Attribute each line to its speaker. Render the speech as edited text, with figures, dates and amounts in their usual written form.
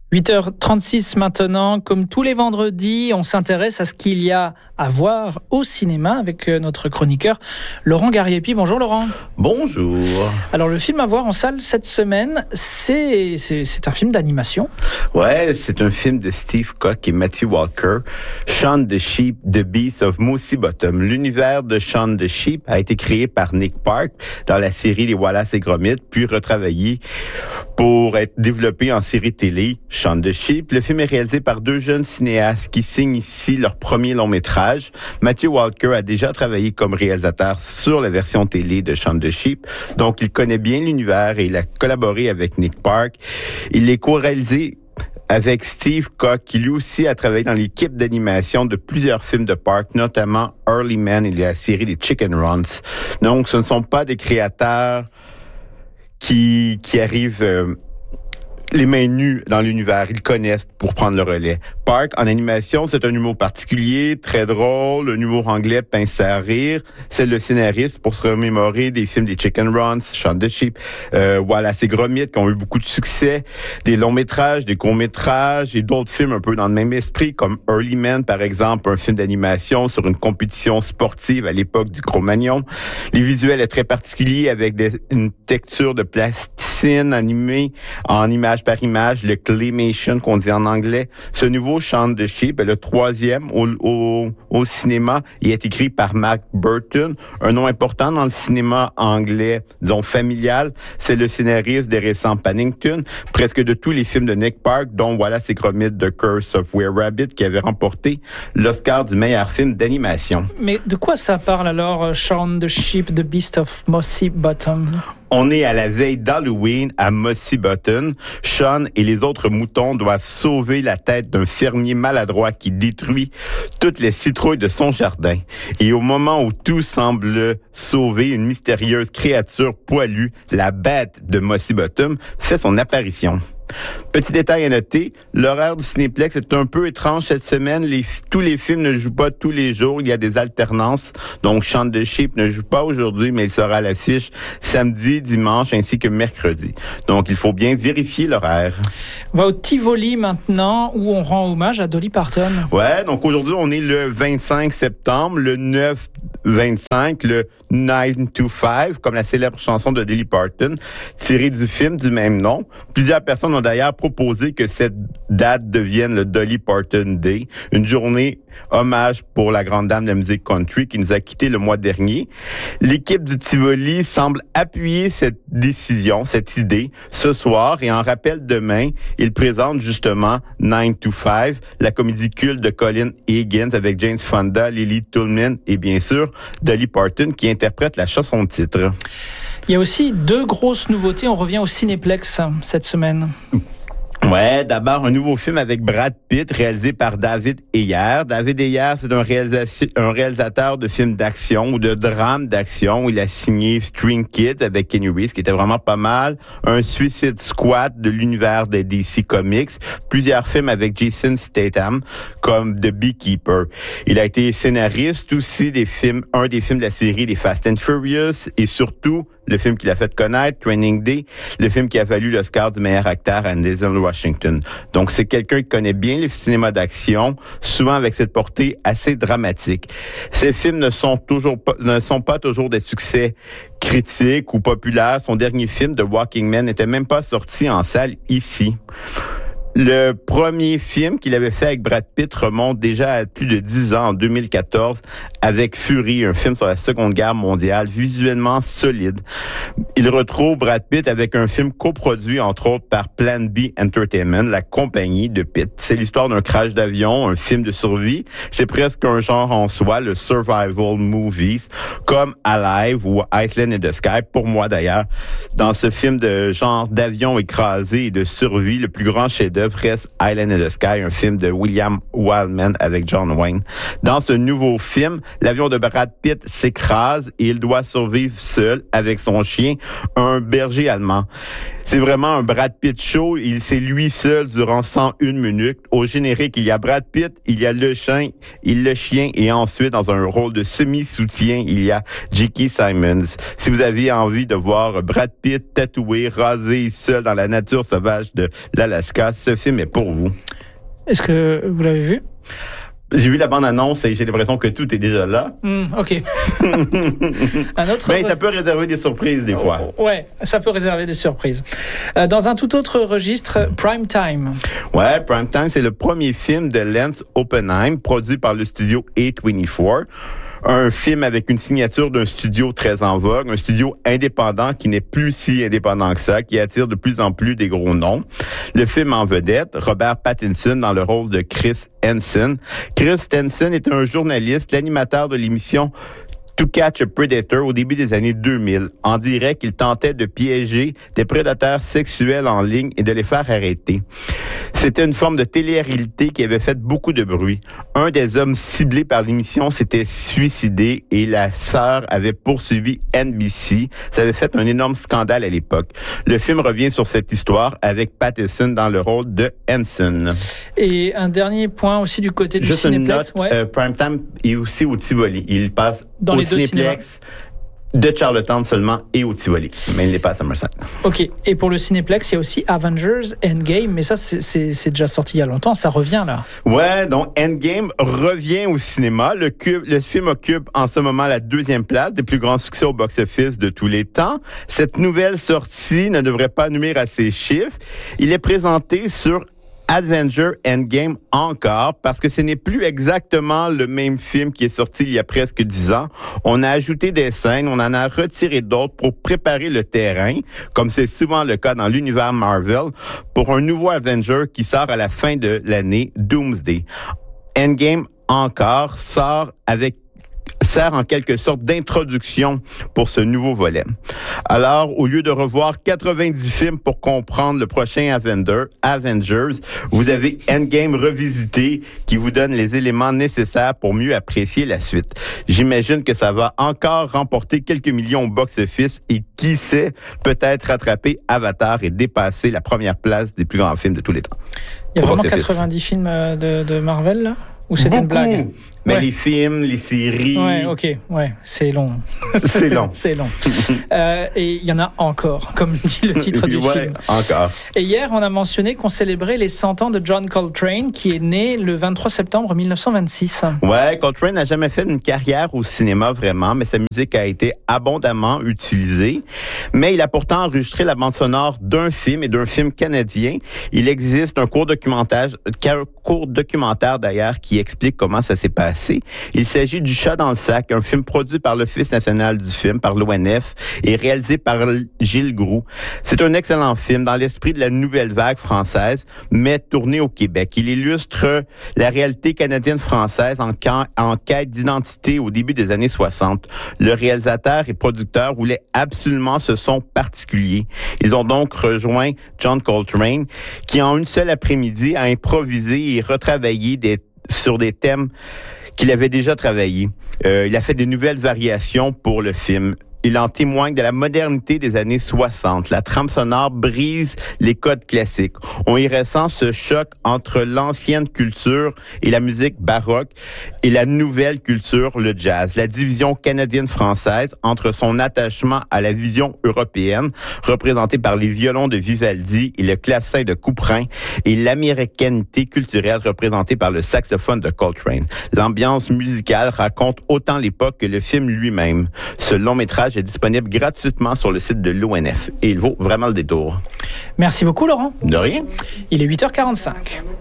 Speaker 1: 8h36 maintenant, comme tous les vendredis, on s'intéresse à ce qu'il y a à voir au cinéma avec notre chroniqueur Laurent Gariepi. Bonjour Laurent.
Speaker 2: Bonjour.
Speaker 1: Alors le film à voir en salle cette semaine, c'est un film d'animation.
Speaker 2: Ouais, c'est un film de Steve Koch et Matthew Walker, Shaun the Sheep, The Beast of Mossy Bottom. L'univers de Shaun the Sheep a été créé par Nick Park dans la série Les Wallace et Gromit, puis retravaillé pour être développé en série télé, Shaun the Sheep. Le film est réalisé par deux jeunes cinéastes qui signent ici leur premier long métrage. Matthew Walker a déjà travaillé comme réalisateur sur la version télé de Shaun the Sheep, donc il connaît bien l'univers et il a collaboré avec Nick Park. Il est co-réalisé avec Steve Koch, qui lui aussi a travaillé dans l'équipe d'animation de plusieurs films de Park, notamment Early Man et la série des Chicken Runs. Donc, ce ne sont pas des créateurs qui arrivent les mains nues dans l'univers. Ils connaissent pour prendre le relais. Park, en animation, c'est un humour particulier, très drôle, un humour anglais pincé à rire. C'est le scénariste pour se remémorer des films des Chicken Runs, Shaun the Sheep, Wallace et Gromit, qui ont eu beaucoup de succès, des longs métrages, des courts métrages et d'autres films un peu dans le même esprit, comme Early Man, par exemple, un film d'animation sur une compétition sportive à l'époque du Cro-Magnon. Les visuels est très particulier avec une texture de plasticine animée en image par image, le claymation qu'on dit en anglais. Ce nouveau Shaun the Sheep est le troisième au cinéma. Il est écrit par Matt Burton, un nom important dans le cinéma anglais, disons familial. C'est le scénariste des récents Paddington, presque de tous les films de Nick Park, dont Wallace et Gromit, The Curse of Were Rabbit, qui avait remporté l'Oscar du meilleur film d'animation.
Speaker 1: Mais de quoi ça parle alors, Shaun the Sheep, The Beast of Mossy Bottom?
Speaker 2: On est à la veille d'Halloween à Mossy Bottom. Shaun et les autres moutons doivent sauver la tête d'un fermier maladroit qui détruit toutes les citrouilles de son jardin. Et au moment où tout semble sauver, une mystérieuse créature poilue, la bête de Mossy Bottom, fait son apparition. Petit détail à noter, l'horaire du Cinéplex est un peu étrange cette semaine. Tous les films ne jouent pas tous les jours. Il y a des alternances. Donc, Shaun the Sheep ne joue pas aujourd'hui, mais il sera à l'affiche samedi, dimanche, ainsi que mercredi. Donc, il faut bien vérifier l'horaire.
Speaker 1: On va au Tivoli maintenant, où on rend hommage à Dolly Parton.
Speaker 2: Ouais, donc aujourd'hui, on est le 25 septembre, le 9-25, le 9 to 5, comme la célèbre chanson de Dolly Parton, tirée du film du même nom. Plusieurs personnes ont d'ailleurs proposé que cette date devienne le Dolly Parton Day, une journée hommage pour la grande dame de la musique country qui nous a quittés le mois dernier. L'équipe du Tivoli semble appuyer cette décision, cette idée, ce soir, et en rappel demain, ils présentent justement 9 to 5, la comédie culte de Colin Higgins avec James Fonda, Lily Tomlin et bien sûr Dolly Parton qui interprète la chanson de titre.
Speaker 1: Il y a aussi deux grosses nouveautés. On revient au Cinéplex cette semaine.
Speaker 2: Ouais, d'abord un nouveau film avec Brad Pitt réalisé par David Ayer. David Ayer, c'est un réalisateur de films d'action ou de drames d'action. Il a signé String Kids avec Kenny Reeves, qui était vraiment pas mal. Un Suicide Squad de l'univers des DC Comics. Plusieurs films avec Jason Statham, comme The Beekeeper. Il a été scénariste aussi un des films de la série des Fast and Furious et surtout le film qu'il a fait connaître, Training Day, le film qui a valu l'Oscar du meilleur acteur à Denzel Washington. Donc, c'est quelqu'un qui connaît bien les cinémas d'action, souvent avec cette portée assez dramatique. Ces films ne sont pas toujours des succès critiques ou populaires. Son dernier film, The Walking Man, n'était même pas sorti en salle ici. Le premier film qu'il avait fait avec Brad Pitt remonte déjà à plus de 10 ans, en 2014, avec Fury, un film sur la Seconde Guerre mondiale, visuellement solide. Il retrouve Brad Pitt avec un film coproduit, entre autres, par Plan B Entertainment, la compagnie de Pitt. C'est l'histoire d'un crash d'avion, un film de survie. C'est presque un genre en soi, le survival movies, comme Alive ou Iceland in the Sky, pour moi d'ailleurs. Dans ce film de genre d'avion écrasé et de survie, le plus grand chef-d'œuvre reste Island in the Sky, un film de William Wildman avec John Wayne. Dans ce nouveau film, l'avion de Brad Pitt s'écrase et il doit survivre seul avec son chien, un berger allemand. C'est vraiment un Brad Pitt show. C'est lui seul durant 101 minutes. Au générique, il y a Brad Pitt, il y a le chien et ensuite, dans un rôle de semi-soutien, il y a J.K. Simmons. Si vous avez envie de voir Brad Pitt tatoué, rasé, seul dans la nature sauvage de l'Alaska, ce film est pour vous.
Speaker 1: Est-ce que vous l'avez vu?
Speaker 2: J'ai vu la bande-annonce et j'ai l'impression que tout est déjà là.
Speaker 1: OK. Un autre...
Speaker 2: Mais ça peut réserver des surprises des fois.
Speaker 1: Ouais, ça peut réserver des surprises. Dans un tout autre registre, Prime Time.
Speaker 2: Ouais, Prime Time, c'est le premier film de Lance Oppenheim, produit par le studio A24. Un film avec une signature d'un studio très en vogue, un studio indépendant qui n'est plus si indépendant que ça, qui attire de plus en plus des gros noms. Le film en vedette, Robert Pattinson dans le rôle de Chris Hansen. Chris Hansen est un journaliste, l'animateur de l'émission To Catch a Predator au début des années 2000. En direct, il tentait de piéger des prédateurs sexuels en ligne et de les faire arrêter. C'était une forme de télé-réalité qui avait fait beaucoup de bruit. Un des hommes ciblés par l'émission s'était suicidé et la sœur avait poursuivi NBC. Ça avait fait un énorme scandale à l'époque. Le film revient sur cette histoire avec Pattinson dans le rôle de Hansen.
Speaker 1: Et un dernier point aussi du côté du
Speaker 2: Juste
Speaker 1: Cinéplex.
Speaker 2: Une note, Primetime est aussi au Tivoli. Il passe
Speaker 1: dans
Speaker 2: au
Speaker 1: les deux
Speaker 2: Cinéplex de Charlottetown seulement et au Tivoli, mais il n'est pas à Somerset.
Speaker 1: OK. Et pour le Cinéplex, il y a aussi Avengers Endgame, mais ça, c'est déjà sorti il y a longtemps, ça revient là.
Speaker 2: Ouais, donc Endgame revient au cinéma. Le film occupe en ce moment la 2e place des plus grands succès au box-office de tous les temps. Cette nouvelle sortie ne devrait pas nuire à ses chiffres. Il est présenté sur Avengers Endgame encore, parce que ce n'est plus exactement le même film qui est sorti il y a presque 10 ans. On a ajouté des scènes, on en a retiré d'autres pour préparer le terrain, comme c'est souvent le cas dans l'univers Marvel, pour un nouveau Avenger qui sort à la fin de l'année, Doomsday. Endgame encore sert en quelque sorte d'introduction pour ce nouveau volet. Alors, au lieu de revoir 90 films pour comprendre le prochain Avengers, vous avez Endgame revisité qui vous donne les éléments nécessaires pour mieux apprécier la suite. J'imagine que ça va encore remporter quelques millions au box-office et qui sait, peut-être rattraper Avatar et dépasser la première place des plus grands films de tous les temps.
Speaker 1: Il y a vraiment 90 films de Marvel, là? Ou c'était une blague?
Speaker 2: Mais
Speaker 1: ouais.
Speaker 2: Les films, les séries...
Speaker 1: Ouais, OK. Ouais, c'est long.
Speaker 2: C'est long.
Speaker 1: C'est long. Et il y en a encore, comme dit le titre du film.
Speaker 2: Encore.
Speaker 1: Et hier, on a mentionné qu'on célébrait les 100 ans de John Coltrane, qui est né le 23 septembre 1926.
Speaker 2: Ouais, Coltrane n'a jamais fait une carrière au cinéma, vraiment, mais sa musique a été abondamment utilisée. Mais il a pourtant enregistré la bande sonore d'un film et d'un film canadien. Il existe un court documentaire d'ailleurs, qui explique comment ça s'est passé. Il s'agit du Chat dans le sac, un film produit par l'Office national du film, par l'ONF, et réalisé par Gilles Groux. C'est un excellent film dans l'esprit de la nouvelle vague française, mais tourné au Québec. Il illustre la réalité canadienne-française en quête d'identité au début des années 60. Le réalisateur et producteur voulaient absolument ce son particulier. Ils ont donc rejoint John Coltrane, qui en une seule après-midi a improvisé et retravaillé sur des thèmes qu'il avait déjà travaillés. Il a fait des nouvelles variations pour le film. Il en témoigne de la modernité des années 60. La trame sonore brise les codes classiques. On y ressent ce choc entre l'ancienne culture et la musique baroque et la nouvelle culture, le jazz. La division canadienne-française entre son attachement à la vision européenne, représentée par les violons de Vivaldi et le clavecin de Couperin, et l'américanité culturelle représentée par le saxophone de Coltrane. L'ambiance musicale raconte autant l'époque que le film lui-même. Ce long métrage est disponible gratuitement sur le site de l'ONF et il vaut vraiment le détour.
Speaker 1: Merci beaucoup, Laurent.
Speaker 2: De rien.
Speaker 1: Il est 8h45.